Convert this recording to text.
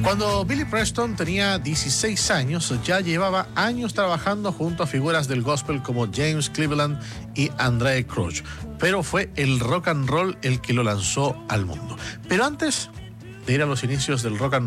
Cuando Billy Preston tenía 16 años, ya llevaba años trabajando junto a figuras del gospel como James Cleveland y Andraé Crouch, pero fue el rock and roll el que lo lanzó al mundo. Pero antes de ir a los inicios del rock and